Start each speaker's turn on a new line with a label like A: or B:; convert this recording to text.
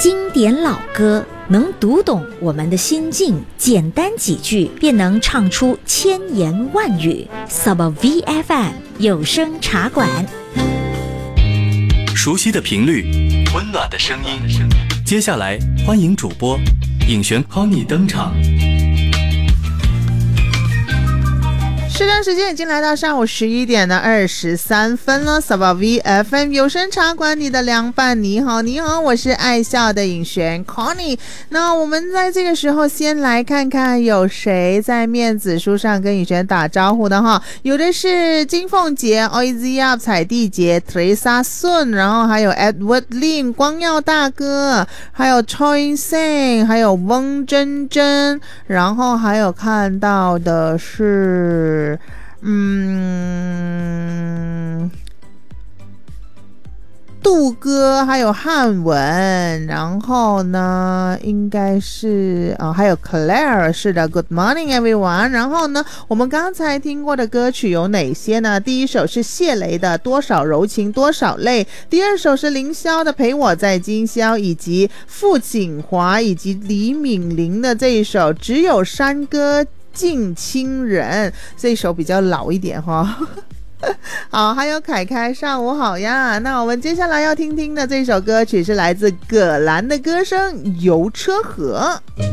A: 经典老歌能读懂我们的心境，简单几句便能唱出千言万语。Saba VFM 有声茶馆，
B: 熟悉的频率，温暖的声音。接下来欢迎主播尹璇 Connie 登场。
C: 这段时间已经来到上午11点的23分了。Saba VFM 有声茶馆，你的凉拌，你好，你好，我是爱笑的尹璇 Connie。那我们在这个时候先来看看有谁在面子书上跟尹璇打招呼的哈。有的是金凤杰、Oizia 彩地杰、Teresa Sun， 然后还有 Edward Lin 光耀大哥，还有 Choi Seng， 还有翁珍珍，然后还有看到的是杜哥，还有汉文，然后呢应该是还有 Claire， 是的 Good morning everyone。 然后呢我们刚才听过的歌曲有哪些呢？第一首是谢雷的多少柔情多少泪，第二首是凌霄的陪我在今宵，以及傅锦华以及李敏玲的这一首只有山歌敬亲人，这一首比较老一点哈。好，还有凯凯上午好呀。那我们接下来要听听的这首歌曲是来自葛兰的歌声《游车河》。